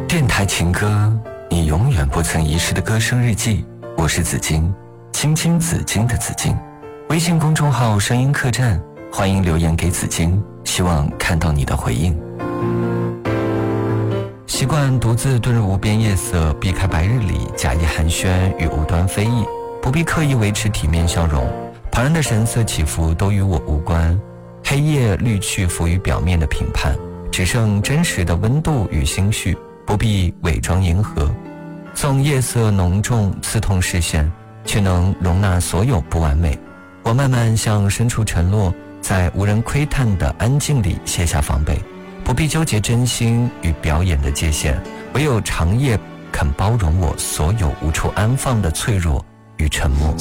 电台情歌，你永远不曾遗失的歌声日记。我是紫金，青青紫金的紫金。微信公众号声音客栈，欢迎留言给紫金，希望看到你的回应。习惯独自遁入无边夜色，避开白日里假意寒暄与无端非议，不必刻意维持体面笑容，旁人的神色起伏都与我无关。黑夜滤去浮于表面的评判，只剩真实的温度与心绪，不必伪装迎合。纵夜色浓重刺痛视线，却能容纳所有不完美。我慢慢向深处沉落，在无人窥探的安静里卸下防备，不必纠结真心与表演的界限，唯有长夜肯包容我所有无处安放的脆弱与沉默。